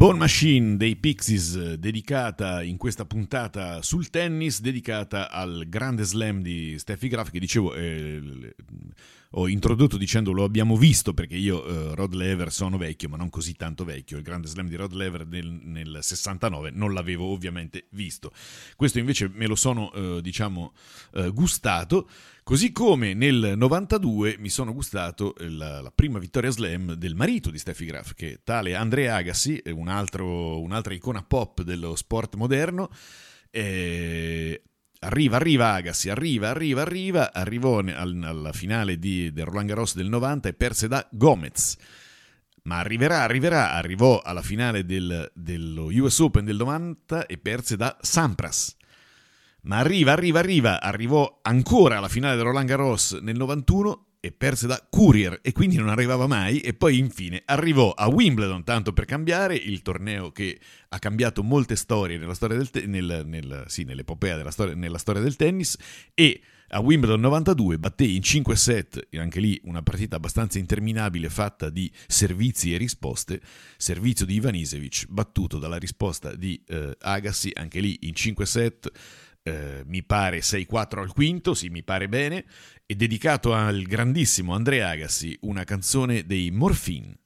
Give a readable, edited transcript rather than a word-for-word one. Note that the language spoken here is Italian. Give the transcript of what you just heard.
Bone Machine dei Pixies, dedicata in questa puntata sul tennis, dedicata al grande slam di Steffi Graf, che dicevo, ho introdotto dicendo lo abbiamo visto, perché io Rod Laver sono vecchio, ma non così tanto vecchio. Il grande slam di Rod Laver nel 69 non l'avevo ovviamente visto. Questo invece me lo sono gustato, così come nel 92 mi sono gustato la prima vittoria slam del marito di Steffi Graf, che è tale Andre Agassi, un'altra icona pop dello sport moderno. Arriva Agassi, arrivò alla finale del Roland Garros del 90 e perse da Gomez. Ma arrivò alla finale dello US Open del 90 e perse da Sampras. Ma arrivò ancora alla finale del Roland Garros nel 91 e perse da Courier, e quindi non arrivava mai. E poi infine arrivò a Wimbledon, tanto per cambiare, il torneo che ha cambiato molte storie nella storia nell'epopea nella storia del tennis, e a Wimbledon 92 batté in 5 set, anche lì una partita abbastanza interminabile fatta di servizi e risposte. Servizio di Ivanisevic battuto dalla risposta di Agassi, anche lì in 5 set, mi pare 6-4 al quinto, sì, mi pare bene, e dedicato al grandissimo Andre Agassi una canzone dei Morphine.